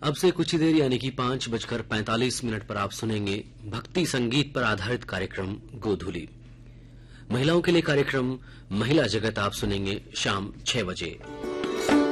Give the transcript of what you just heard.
अब से कुछ ही देर यानी कि 5:45 पर आप सुनेंगे भक्ति संगीत पर आधारित कार्यक्रम गोधूली। महिलाओं के लिए कार्यक्रम महिला जगत आप सुनेंगे शाम 6 बजे।